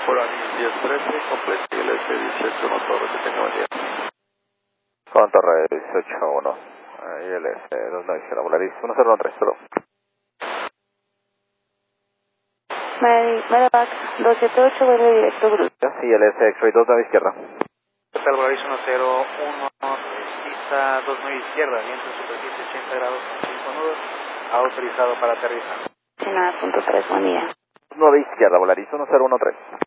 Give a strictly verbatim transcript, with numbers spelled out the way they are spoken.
Polaris diez trece, completo I L S dieciocho uno Torre, que tenga buen día. Con Torre dieciocho uno, I L S dos nueve izquierda, Polaris uno cero uno tres, solo. Medevac dos siete ocho, vuelo directo Grupo. I L S X-Ray dos nueve izquierda. Hotel Polaris uno cero uno, pista dos nueve izquierda, viento superficie ochenta grados con cinco nudos, autorizado para aterrizar. nueve punto tres, buen día. nueve izquierda, Polaris uno cero uno tres.